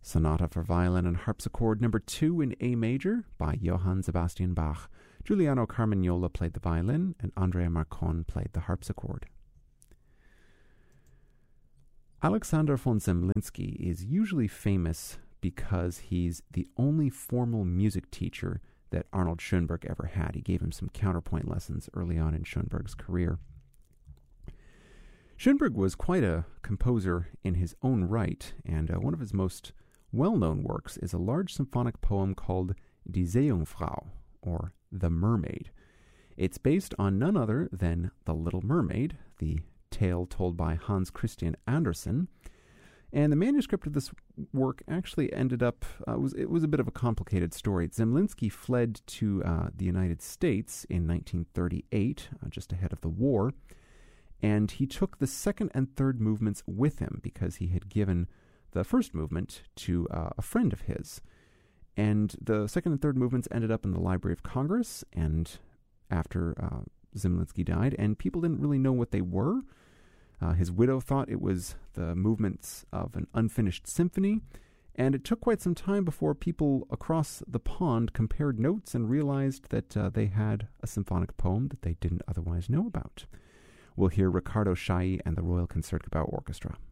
Sonata for Violin and Harpsichord Number 2 in A major by Johann Sebastian Bach. Giuliano Carmagnola played the violin and Andrea Marcon played the harpsichord. Alexander von Zemlinsky is usually famous because he's the only formal music teacher that Arnold Schoenberg ever had. He gave him some counterpoint lessons early on in Schoenberg's career. Schoenberg was quite a composer in his own right, and one of his most well-known works is a large symphonic poem called Die Seejungfrau, or The Mermaid. It's based on none other than The Little Mermaid, the tale told by Hans Christian Andersen. And the manuscript of this work actually ended up, it was a bit of a complicated story. Zemlinsky fled to the United States in 1938, just ahead of the war, and he took the second and third movements with him because he had given the first movement to a friend of his. And the second and third movements ended up in the Library of Congress, and after Zemlinsky died, and people didn't really know what they were. His widow thought it was the movements of an unfinished symphony, and it took quite some time before people across the pond compared notes and realized that they had a symphonic poem that they didn't otherwise know about. We'll hear Riccardo Chailly and the Royal Concertgebouw Orchestra.